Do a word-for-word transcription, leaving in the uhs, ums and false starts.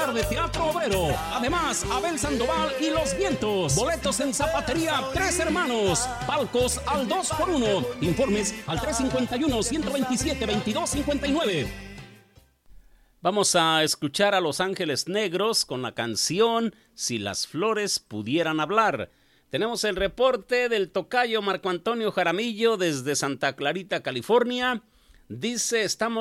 obra de teatro obrero. Además, Abel Sandoval y Los Vientos. Boletos en Zapatería Tres Hermanos. Palcos al dos por uno. Informes al tres cinco uno, uno dos siete, veintidós cincuenta y nueve. Vamos a escuchar a Los Ángeles Negros con la canción Si las flores pudieran hablar. Tenemos el reporte del tocayo Marco Antonio Jaramillo desde Santa Clarita, California. Dice, estamos